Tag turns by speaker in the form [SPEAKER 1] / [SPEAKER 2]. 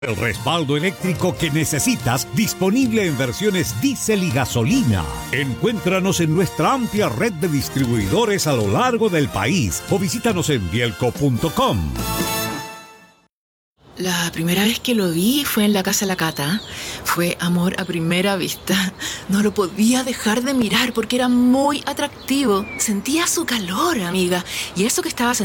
[SPEAKER 1] El respaldo eléctrico que necesitas, disponible en versiones diésel y gasolina. Encuéntranos en nuestra amplia red de distribuidores a lo largo del país o visítanos en bielco.com.
[SPEAKER 2] La primera vez que lo vi fue en la casa de la Cata. Fue amor a primera vista. No lo podía dejar de mirar porque era muy atractivo. Sentía su calor, amiga. Y eso que estaba